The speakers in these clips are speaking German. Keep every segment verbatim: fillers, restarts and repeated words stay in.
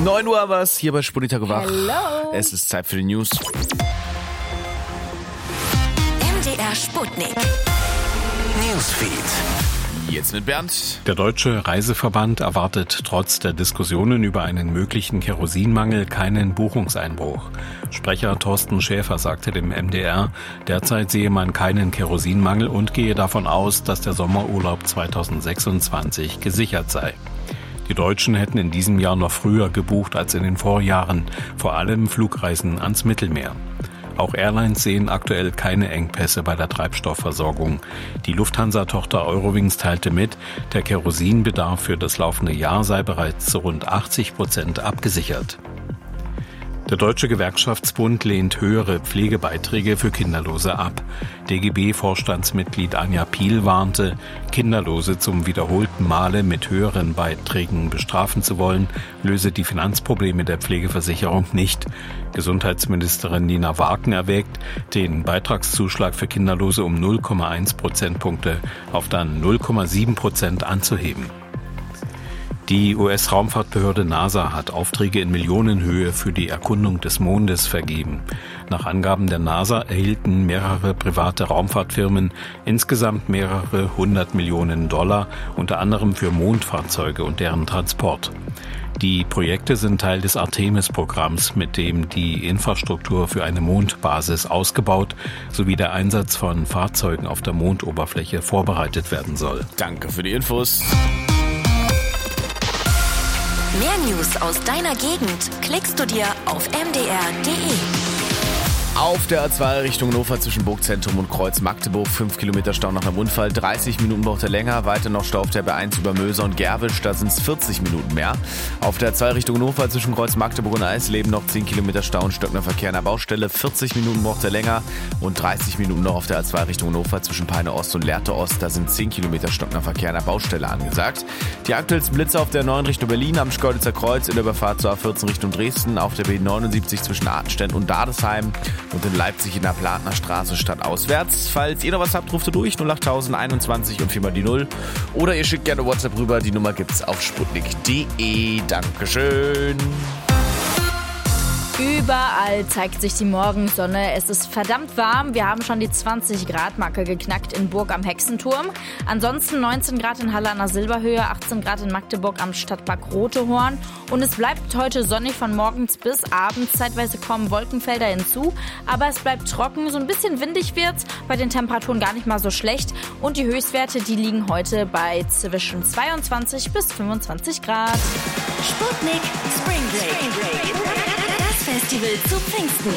neun Uhr war es hier bei Sputnik Tag und Wach. Hello. Es ist Zeit für die News. M D R Sputnik. Newsfeed. Jetzt mit Bernd. Der Deutsche Reiseverband erwartet trotz der Diskussionen über einen möglichen Kerosinmangel keinen Buchungseinbruch. Sprecher Thorsten Schäfer sagte dem M D R, derzeit sehe man keinen Kerosinmangel und gehe davon aus, dass der Sommerurlaub zweitausendsechsundzwanzig gesichert sei. Die Deutschen hätten in diesem Jahr noch früher gebucht als in den Vorjahren, vor allem Flugreisen ans Mittelmeer. Auch Airlines sehen aktuell keine Engpässe bei der Treibstoffversorgung. Die Lufthansa-Tochter Eurowings teilte mit, der Kerosinbedarf für das laufende Jahr sei bereits zu rund achtzig Prozent abgesichert. Der Deutsche Gewerkschaftsbund lehnt höhere Pflegebeiträge für Kinderlose ab. D G B-Vorstandsmitglied Anja Piel warnte, Kinderlose zum wiederholten Male mit höheren Beiträgen bestrafen zu wollen, löse die Finanzprobleme der Pflegeversicherung nicht. Gesundheitsministerin Nina Wagen erwägt, den Beitragszuschlag für Kinderlose um null Komma eins Prozentpunkte auf dann null Komma sieben Prozent anzuheben. Die U S-Raumfahrtbehörde NASA hat Aufträge in Millionenhöhe für die Erkundung des Mondes vergeben. Nach Angaben der NASA erhielten mehrere private Raumfahrtfirmen insgesamt mehrere hundert Millionen Dollar, unter anderem für Mondfahrzeuge und deren Transport. Die Projekte sind Teil des Artemis-Programms, mit dem die Infrastruktur für eine Mondbasis ausgebaut sowie der Einsatz von Fahrzeugen auf der Mondoberfläche vorbereitet werden soll. Danke für die Infos. Mehr News aus deiner Gegend klickst du dir auf m d r punkt d e. Auf der A zwei Richtung Hannover zwischen Burgzentrum und Kreuz Magdeburg, fünf Kilometer Stau nach einem Unfall, dreißig Minuten braucht er länger, weiter noch Stau auf der B eins über Möser und Gerwisch, da sind es vierzig Minuten mehr. Auf der A zwei Richtung Hannover zwischen Kreuz Magdeburg und Eisleben noch zehn Kilometer Stau und Stöckner Verkehr an der Baustelle, vierzig Minuten braucht er länger und dreißig Minuten noch auf der A zwei Richtung Hannover zwischen Peine Ost und Lehrte Ost, da sind zehn Kilometer Stöckner Verkehr an der Baustelle angesagt. Die aktuellsten Blitze auf der neun Richtung Berlin am Schkeuditzer Kreuz, in der Überfahrt zur A vierzehn Richtung Dresden, auf der B neunundsiebzig zwischen Artenstedt und Dadesheim und in Leipzig in der Platner Straße stadtauswärts. Falls ihr noch was habt, ruft ihr durch null acht einundzwanzig und viermal die null. Oder ihr schickt gerne WhatsApp rüber. Die Nummer gibt's auf sputnik punkt d e. Dankeschön. Überall zeigt sich die Morgensonne. Es ist verdammt warm. Wir haben schon die zwanzig Grad Marke geknackt in Burg am Hexenturm. Ansonsten neunzehn Grad in Halle an der Silberhöhe, achtzehn Grad in Magdeburg am Stadtpark Rotehorn. Und es bleibt heute sonnig von morgens bis abends. Zeitweise kommen Wolkenfelder hinzu. Aber es bleibt trocken. So ein bisschen windig wird's. Bei den Temperaturen gar nicht mal so schlecht. Und die Höchstwerte, die liegen heute bei zwischen zweiundzwanzig bis fünfundzwanzig Grad. Sputnik Spring Break. Das Festival zu Pfingsten.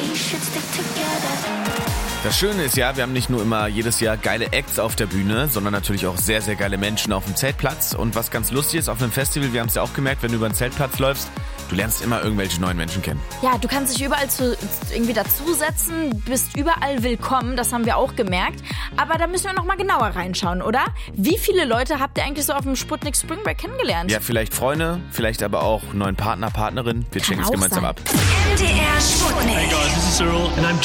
Das Schöne ist ja, wir haben nicht nur immer jedes Jahr geile Acts auf der Bühne, sondern natürlich auch sehr, sehr geile Menschen auf dem Zeltplatz. Und was ganz lustig ist, auf einem Festival, wir haben es ja auch gemerkt, wenn du über den Zeltplatz läufst, du lernst immer irgendwelche neuen Menschen kennen. Ja, du kannst dich überall zu, irgendwie dazusetzen, bist überall willkommen, das haben wir auch gemerkt. Aber da müssen wir noch mal genauer reinschauen, oder? Wie viele Leute habt ihr eigentlich so auf dem Sputnik Spring Break kennengelernt? Ja, vielleicht Freunde, vielleicht aber auch neuen Partner, Partnerin. Wir checken es gemeinsam ab. M D R Sputnik. Hey guys, this is Cyril and I'm